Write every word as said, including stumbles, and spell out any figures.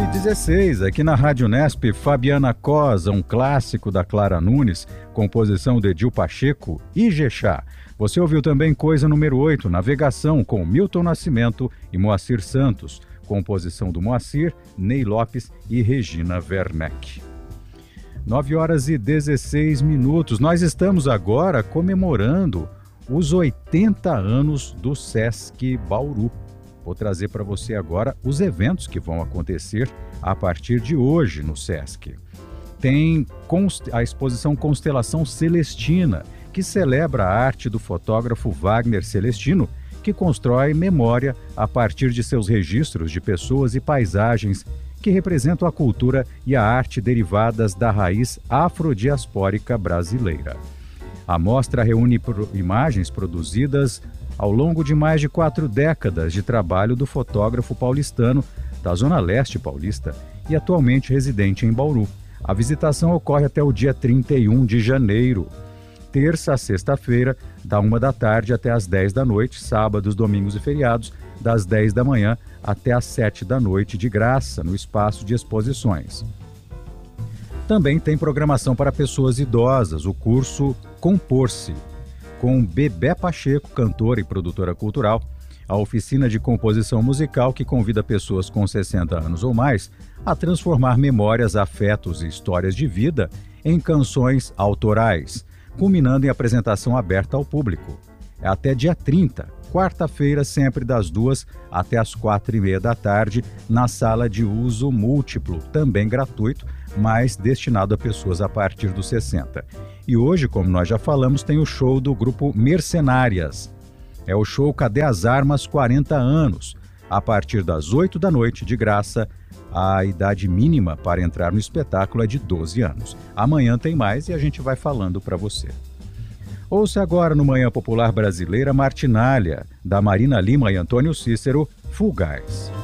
e dezesseis, aqui na Rádio Unesp, Fabiana Cosa, um clássico da Clara Nunes, composição de Edil Pacheco e Ijexá. Você ouviu também Coisa número oito, Navegação, com Milton Nascimento e Moacir Santos, composição do Moacir, Ney Lopes e Regina Werneck. nove horas e dezesseis minutos. Nós estamos agora comemorando os oitenta anos do Sesc Bauru. Vou trazer para você agora os eventos que vão acontecer a partir de hoje no Sesc. Tem a exposição Constelação Celestina, que celebra a arte do fotógrafo Wagner Celestino, que constrói memória a partir de seus registros de pessoas e paisagens que representam a cultura e a arte derivadas da raiz afrodiaspórica brasileira. A mostra reúne imagens produzidas ao longo de mais de quatro décadas de trabalho do fotógrafo paulistano da Zona Leste paulista e atualmente residente em Bauru. A visitação ocorre até o dia trinta e um de janeiro, terça a sexta-feira, da uma da tarde até as dez da noite, sábados, domingos e feriados, das dez da manhã até as sete da noite, de graça, no espaço de exposições. Também tem programação para pessoas idosas, o curso Compor-se, com Bebé Pacheco, cantora e produtora cultural, a oficina de composição musical que convida pessoas com sessenta anos ou mais a transformar memórias, afetos e histórias de vida em canções autorais, culminando em apresentação aberta ao público. É até dia trinta, quarta-feira, sempre das duas até as quatro e meia da tarde, na sala de uso múltiplo, também gratuito, mas destinado a pessoas a partir dos sessenta. E hoje, como nós já falamos, tem o show do grupo Mercenárias. É o show Cadê as Armas quarenta anos, a partir das oito da noite, de graça. A idade mínima para entrar no espetáculo é de doze anos. Amanhã tem mais e a gente vai falando para você. Ouça agora no Manhã Popular Brasileira Martinália, da Marina Lima e Antônio Cícero, Fugaz.